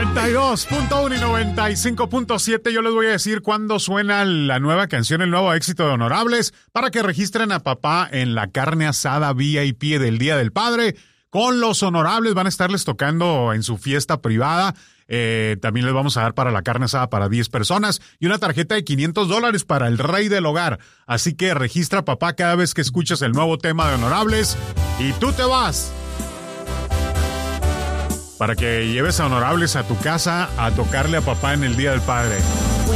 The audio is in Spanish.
92.1 y 95.7. Yo les voy a decir cuándo suena la nueva canción, el nuevo éxito de Honorables, para que registren a papá en la carne asada VIP del Día del Padre. Con los Honorables van a estarles tocando en su fiesta privada. También les vamos a dar para la carne asada para 10 personas y una tarjeta de $500 para el rey del hogar. Así que registra a papá cada vez que escuches el nuevo tema de Honorables y tú te vas. Para que lleves a Honorables a tu casa a tocarle a papá en el Día del Padre.